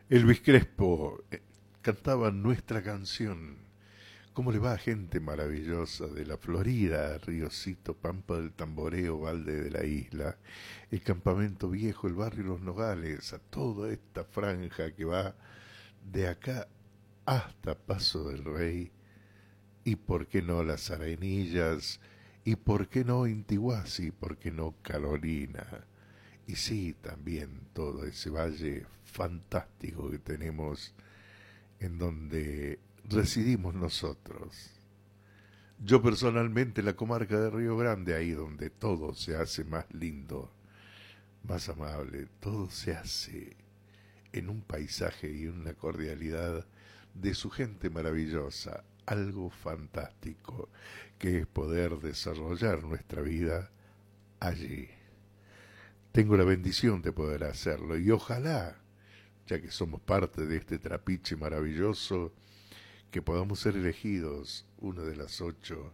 Elvis Crespo cantaba nuestra canción. ¿Cómo le va a gente maravillosa de la Florida, Riocito, Pampa del Tamboreo, Valde de la Isla, el Campamento Viejo, el barrio Los Nogales, a toda esta franja que va de acá hasta Paso del Rey, y por qué no las Arenillas, y por qué no Intihuasi, por qué no Carolina, y sí, también todo ese valle fantástico que tenemos en donde residimos nosotros. Yo personalmente la comarca de Río Grande, ahí donde todo se hace más lindo, más amable, todo se hace en un paisaje y una cordialidad de su gente maravillosa, algo fantástico, que es poder desarrollar nuestra vida allí. Tengo la bendición de poder hacerlo y ojalá, ya que somos parte de este trapiche maravilloso, que podamos ser elegidos una de las 8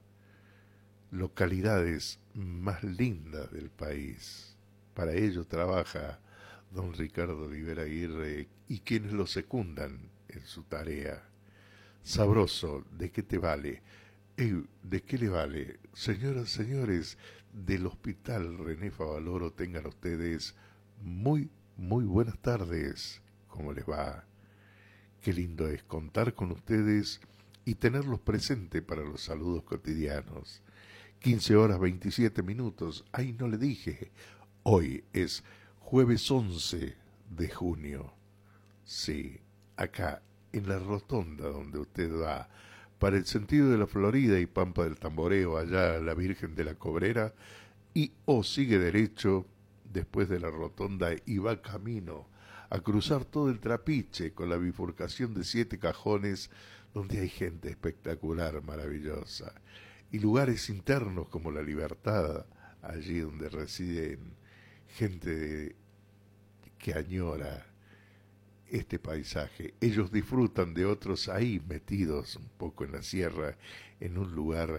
localidades más lindas del país. Para ello trabaja don Ricardo Olivera Aguirre y quienes lo secundan en su tarea. Sabroso, ¿de qué te vale? ¿De qué le vale? Señoras, señores, del Hospital René Favaloro, tengan ustedes muy buenas tardes. ¿Cómo les va? Qué lindo es contar con ustedes y tenerlos presentes para los saludos cotidianos. 15 horas 27 minutos. Ay, no le dije. Hoy es jueves 11 de junio. Sí, acá, en la rotonda donde usted va, para el sentido de la Florida y Pampa del Tamboreo, allá la Virgen de la Cobrera, y o sigue derecho después de la rotonda y va camino a cruzar todo el trapiche con la bifurcación de 7 cajones donde hay gente espectacular, maravillosa, y lugares internos como La Libertad, allí donde residen gente que añora este paisaje. Ellos disfrutan de otros ahí metidos un poco en la sierra, en un lugar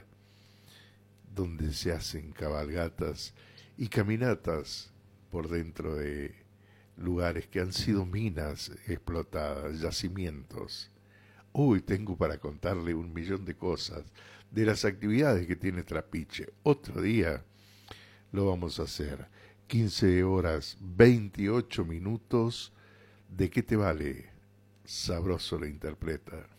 donde se hacen cabalgatas y caminatas por dentro de lugares que han sido minas explotadas, yacimientos. Uy, tengo para contarle 1.000.000 de cosas, de las actividades que tiene Trapiche. Otro día lo vamos a hacer. 15 horas 28 minutos. ¿De qué te vale? Sabroso la interpreta.